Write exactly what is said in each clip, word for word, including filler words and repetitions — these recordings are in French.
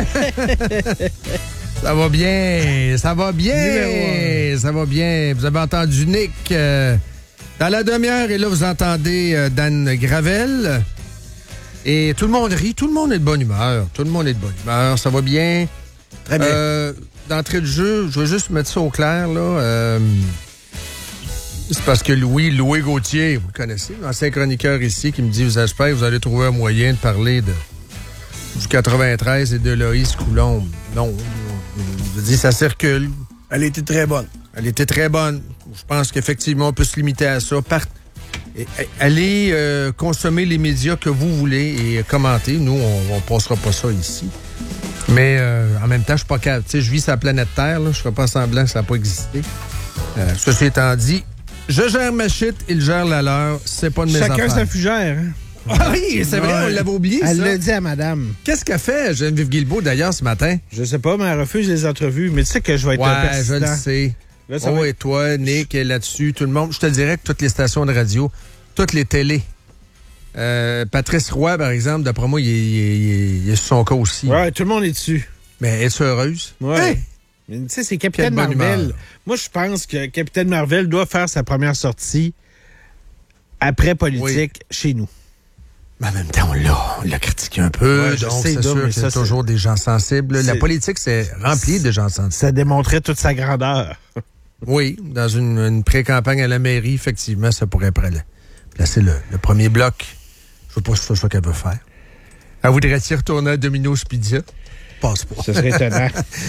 Ça va bien, ça va bien, ça va bien. Vous avez entendu Nick euh, dans la demi-heure et là, vous entendez euh, Dan Gravel. Et tout le monde rit, tout le monde est de bonne humeur. Tout le monde est de bonne humeur, ça va bien. Très bien. Euh, d'entrée de jeu, je veux juste mettre ça au clair, là. Euh, c'est parce que Louis, Louis Gauthier, vous le connaissez, ancien chroniqueur ici, qui me dit, vous espérez que vous allez trouver un moyen de parler de, du quatre-vingt-treize et de Loïs Coulombe. Non, je dis, ça circule. Elle était très bonne. Elle était très bonne. Je pense qu'effectivement, on peut se limiter à ça. Part... Et, et, allez euh, consommer les médias que vous voulez et commenter. Nous, on ne passera pas ça ici. Mais euh, en même temps, je suis pas capable. Tu sais, je vis sur la planète Terre, là, je ne ferai pas semblant que ça n'a pas existé. Euh, ceci étant dit, je gère ma shit, il gère la leur. C'est pas de mes affaires. Chacun sa fugère. Hein? Ah oui, c'est vrai, Ouais. on l'avait oublié, Elle ça. l'a dit à madame. Qu'est-ce qu'a fait Geneviève Guilbeault, d'ailleurs, ce matin? Je sais pas, mais elle refuse les entrevues. Mais tu sais que je vais être Ouais, persistant. je le sais. Là, ça Oh, va et toi, Nick, est là-dessus, tout le monde. Je te dirais que toutes les stations de radio, toutes les télés. Euh, Patrice Roy, par exemple, d'après moi, il est, il est- il est- il est sur son cas aussi. Ouais, tout le monde est dessus. Mais es-tu heureuse? Ouais. Hein? Mais tu sais, c'est Capitaine Quelle bonne Marvel. humeur. Moi, je pense que Capitaine Marvel doit faire sa première sortie après politique chez nous. Mais en même temps, on l'a, on l'a critiqué un peu, Ouais, je donc sais, c'est Dom, sûr mais qu'il y ça, a c'est- toujours des gens sensibles. La c'est- politique, c'est rempli de gens sensibles. Ça démontrait toute sa grandeur. Oui, dans une, une pré-campagne à la mairie, effectivement, ça pourrait pla- placer le, le premier bloc. Je ne sais pas si c'est ça qu'elle veut faire. Elle voudrait-tu retourner à Domino's Pizza? Je pense pas. Ce serait étonnant.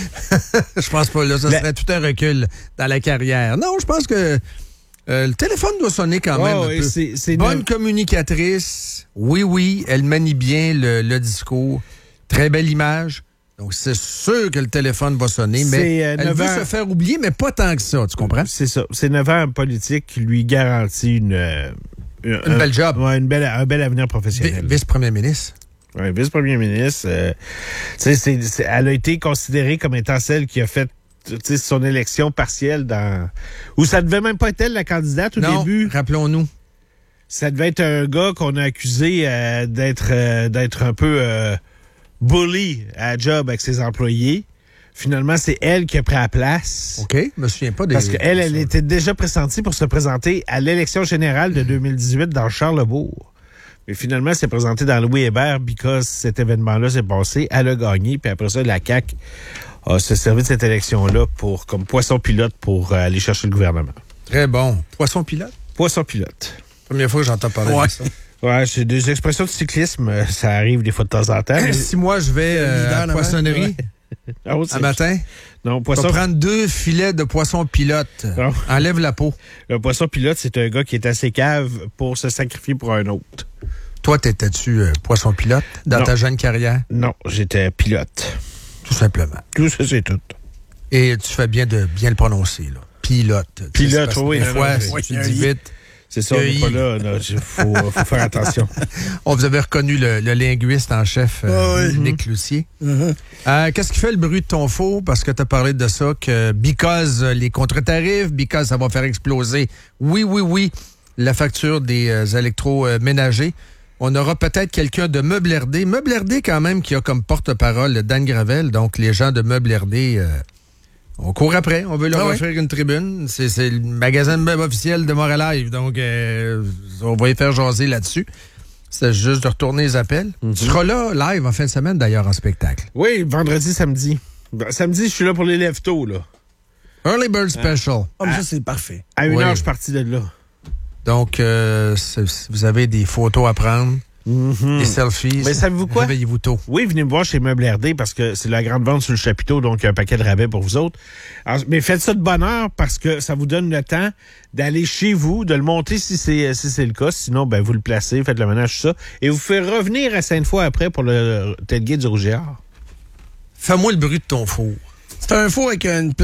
Je pense pas, là. Ça La- serait tout un recul dans la carrière. Non, je pense que euh, le téléphone doit sonner quand Ouais, même un ouais, peu. c'est- c'est Bonne neuf- communicatrice. Oui, oui, elle manie bien le, le discours. Très belle image. Donc, c'est sûr que le téléphone va sonner, mais C'est, euh, elle neuf veut ans- se faire oublier, mais pas tant que ça, tu comprends? C'est ça. C'est neuf ans en politique qui lui garantit une... euh, une Une belle job. Ouais, une belle, un bel avenir Vi- professionnel. Vice-premier ministre. Ouais, vice-premier ministre. euh, tu sais, c'est- c'est- elle a été considérée comme étant celle qui a fait tu sais, son élection partielle dans... Où ça devait même pas être elle, la candidate, au Non, début. rappelons-nous. Ça devait être un gars qu'on a accusé euh, d'être euh, d'être un peu euh, bully à la job avec ses employés. Finalement, c'est elle qui a pris la place. OK, je me souviens pas des... Parce qu'elle, elle était déjà pressentie pour se présenter à l'élection générale de deux mille dix-huit dans Charlesbourg. Mais finalement, elle s'est présentée dans Louis Hébert because cet événement-là s'est passé. Elle a gagné. Puis après ça, la C A Q a se servi de cette élection-là pour comme poisson pilote pour euh, aller chercher le gouvernement. Très bon. Poisson pilote? Poisson pilote. Première fois que j'entends parler Ouais. de ça. Ouais, c'est des expressions de cyclisme. euh, Ça arrive des fois de temps en temps. mais- Si moi, je vais euh, leader à la là-bas. poissonnerie Ah, oui, un c'est- matin, Non, je vais poisson, prendre deux filets de poisson pilote. Non. Enlève la peau. le poisson pilote, c'est un gars qui est assez cave pour se sacrifier pour un autre. Toi, t'étais-tu euh, poisson pilote dans Non. ta jeune carrière? Non, j'étais pilote. Tout simplement. Tout ça, c'est tout. Et tu fais bien de bien le prononcer, là. Pilote. Tu sais, Pilote, c'est parce que oui, Des non, fois, non, si oui, tu il y a le dis un i. vite, C'est ça, on Le n'est pas I. là. Il faut, faut faire attention. on vous avait reconnu le, le linguiste en chef, euh, Ah oui. Nick Lucier. Mhm. Euh, Qu'est-ce qui fait le bruit de ton faux? Parce que tu as parlé de ça, que because euh, les contre-tarifs, because ça va faire exploser, oui, oui, oui, la facture des euh, électroménagers. On aura peut-être quelqu'un de Meubles R D. Meubles R D, quand même, qui a comme porte-parole Dan Gravel. Donc, les gens de Meubles R D, euh, on court après. On veut leur Ah oui. offrir une tribune. C'est c'est le magasin de meubles officiel de Montréal. Donc, euh, on va y faire jaser là-dessus. C'est juste de retourner les appels. Tu seras là, live, en fin de semaine, d'ailleurs, en spectacle. Oui, vendredi, samedi. Ben, samedi, je suis là pour les lève-tôt, là. Early Bird Special. Ah, mais ça, c'est parfait. À une Oui. heure, je suis parti de là. Donc, euh, c'est- si vous avez des photos à prendre, des selfies. Mais savez-vous quoi? Réveillez-vous tôt. Oui, venez me voir chez Meubles R D parce que c'est la grande vente sur le chapiteau, donc il y a un paquet de rabais pour vous autres. Alors, mais faites ça de bonne heure parce que ça vous donne le temps d'aller chez vous, de le monter si c'est si c'est le cas. Sinon, ben vous le placez, faites le ménage, tout ça. Et vous faites revenir à Sainte-Foy après pour le tailgate du Rougiard. Fais-moi le bruit de ton four. C'est un four avec une